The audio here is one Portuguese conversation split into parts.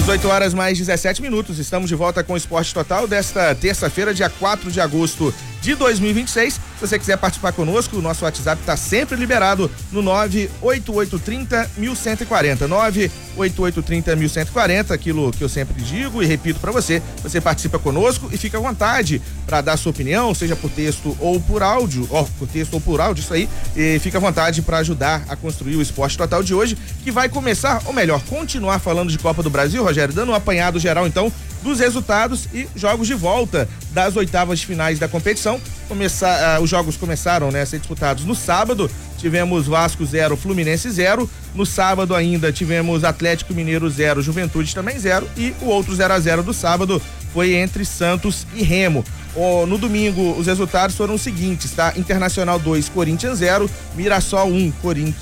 18 horas mais 17 minutos, estamos de volta com o Esporte Total desta terça-feira, dia 4 de agosto de 2026. Se você quiser participar conosco, o nosso WhatsApp está sempre liberado no 98830-1140. 98830-1140, aquilo que eu sempre digo e repito para você. Você participa conosco e fica à vontade para dar sua opinião, seja por texto ou por áudio, isso aí, e fica à vontade para ajudar a construir o Esporte Total de hoje, que vai começar, ou melhor, continuar falando de Copa do Brasil, Rogério, dando um apanhado geral então dos resultados e jogos de volta das oitavas de finais da competição. Os jogos começaram, né, a ser disputados no sábado. Tivemos Vasco 0, Fluminense 0. No sábado ainda tivemos Atlético Mineiro 0, Juventude também 0. E o outro 0-0 do sábado foi entre Santos e Remo. No domingo, os resultados foram os seguintes, tá? Internacional 2, Corinthians 0, Mirassol 1,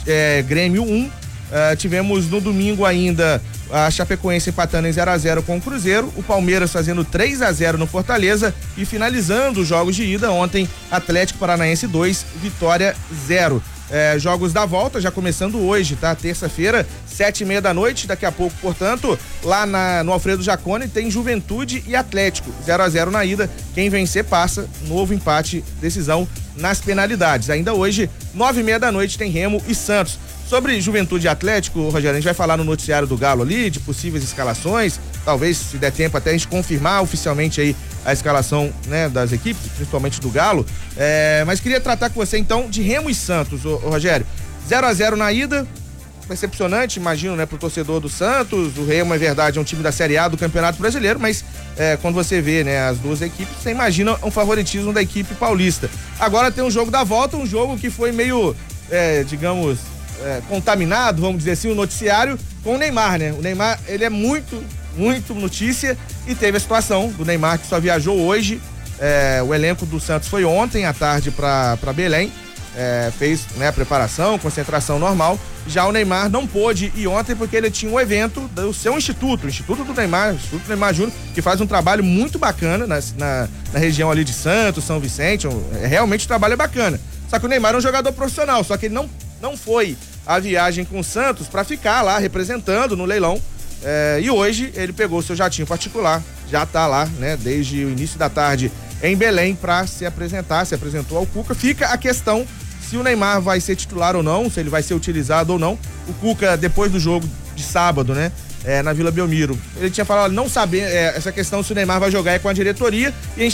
Grêmio 1. Tivemos no domingo ainda a Chapecoense empatando em 0-0 com o Cruzeiro, o Palmeiras fazendo 3-0 no Fortaleza e finalizando os jogos de ida ontem, Atlético Paranaense 2, Vitória 0. Jogos da volta já começando hoje, tá? Terça-feira, 7h30 da noite, daqui a pouco, portanto, lá no Alfredo Jaconi tem Juventude e Atlético, 0-0 na ida, quem vencer passa, novo empate, decisão nas penalidades. Ainda hoje, 9h30 da noite tem Remo e Santos. Sobre Juventude e Atlético, Rogério, a gente vai falar no noticiário do Galo ali, de possíveis escalações, talvez, se der tempo, até a gente confirmar oficialmente aí a escalação, né, das equipes, principalmente do Galo, mas queria tratar com você então de Remo e Santos, Rogério. 0-0 na ida, decepcionante, imagino, né, pro torcedor do Santos. O Remo, é verdade, é um time da Série A do Campeonato Brasileiro, mas quando você vê, né, as duas equipes, você imagina um favoritismo da equipe paulista. Agora tem um jogo da volta, um jogo que foi meio, digamos, contaminado, vamos dizer assim, o noticiário com o Neymar, né? O Neymar, ele é muito notícia, e teve a situação do Neymar que só viajou hoje. O elenco do Santos foi ontem à tarde para Belém, fez, né, a preparação, concentração normal. Já o Neymar não pôde ir ontem porque ele tinha um evento do seu instituto, o Instituto do Neymar, Instituto Neymar Júnior, que faz um trabalho muito bacana na região ali de Santos, São Vicente. Realmente o trabalho é bacana. Só que o Neymar é um jogador profissional, só que ele não foi a viagem com o Santos para ficar lá representando no leilão, e hoje ele pegou o seu jatinho particular, já tá lá, né, desde o início da tarde em Belém para se apresentou ao Cuca. Fica a questão se o Neymar vai ser titular ou não, se ele vai ser utilizado ou não. O Cuca, depois do jogo de sábado, né, na Vila Belmiro, ele tinha falado não saber essa questão se o Neymar vai jogar com a diretoria, e a gente